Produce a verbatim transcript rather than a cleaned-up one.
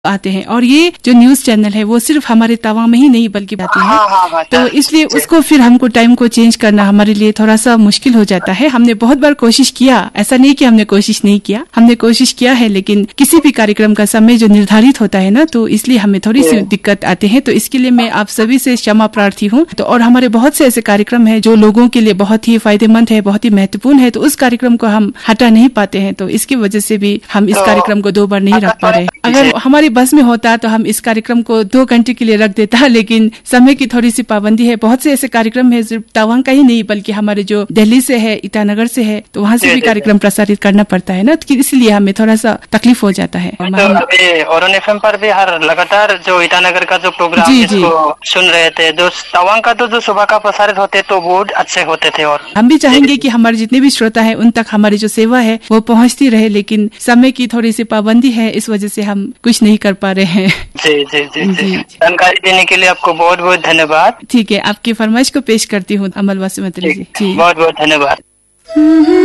आते हैं। और ये जो न्यूज चैनल है वो सिर्फ हमारे तवांग में ही नहीं बल्कि आते हैं। हाँ, हाँ, हाँ, तो इसलिए उसको फिर हमको टाइम को चेंज करना हमारे लिए थोड़ा सा मुश्किल हो जाता है। हमने बहुत बार कोशिश किया, ऐसा नहीं कि हमने कोशिश नहीं किया, हमने कोशिश किया है, लेकिन किसी भी कार्यक्रम का समय जो निर्धारित होता है ना, तो इसलिए हमें थोड़ी सी दिक्कत आते हैं। तो इसके लिए मैं आप सभी से क्षमा प्रार्थी हूँ। तो और हमारे बहुत से ऐसे कार्यक्रम है जो लोगों के लिए बहुत ही फायदेमंद है, बहुत ही महत्वपूर्ण है, तो उस कार्यक्रम को हम हटा नहीं पाते हैं। तो इसकी वजह से भी हम इस कार्यक्रम को दो बार नहीं रख पा रहे। अगर हमारी बस में होता तो हम इस कार्यक्रम को दो घंटे के लिए रख देता, लेकिन समय की थोड़ी सी पाबंदी है। बहुत से ऐसे कार्यक्रम है सिर्फ तवांग का ही नहीं बल्कि हमारे जो दिल्ली से है, ईटानगर से है, तो वहाँ से भी कार्यक्रम प्रसारित करना पड़ता है ना, तो इसलिए हमें थोड़ा सा तकलीफ हो जाता है। तो ऑरन एफएम पर भी हर लगातार जो ईटानगर का जो प्रोग्राम इसको सुन रहे थे, जो तवांग का तो जो सुबह का प्रसारित होते तो बहुत अच्छे होते थे। और हम भी चाहेंगे कि हमारे जितने भी श्रोता है उन तक हमारी जो सेवा है वो पहुँचती रहे, लेकिन समय की थोड़ी सी पाबंदी है, इस वजह से हम कुछ नहीं कर पा रहे हैं। जी जी जी जी जानकारी देने के लिए आपको बहुत बहुत धन्यवाद। ठीक है, आपकी फरमाइश को पेश करती हूँ अमल वासुमती जी। बहुत बहुत धन्यवाद।